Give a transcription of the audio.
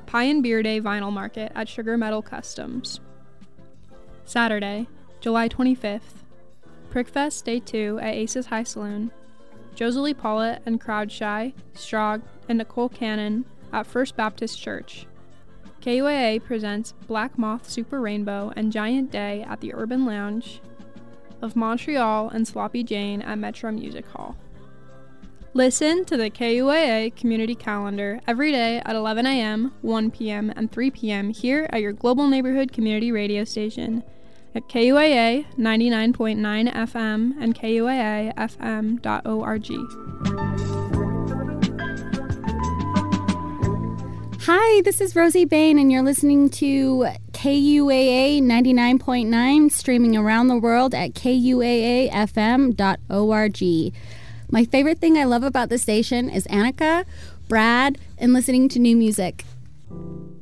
Pie and Beer Day Vinyl Market at Sugar Metal Customs. Saturday, July 25th, Prickfest Day 2 at Aces High Saloon. Josalie Paulett and Crowdshy, Strog, and Nicole Cannon at First Baptist Church. KUAA presents Black Moth Super Rainbow and Giant Day at the Urban Lounge of Montreal and Sloppy Jane at Metro Music Hall. Listen to the KUAA Community Calendar every day at 11 a.m., 1 p.m., and 3 p.m. here at your Global Neighborhood Community Radio Station at KUAA 99.9 FM and KUAAFM.org. Hi, this is Rosie Bain, and you're listening to KUAA 99.9, streaming around the world at KUAAFM.org. My favorite thing I love about the station is Annika, Brad, and listening to new music.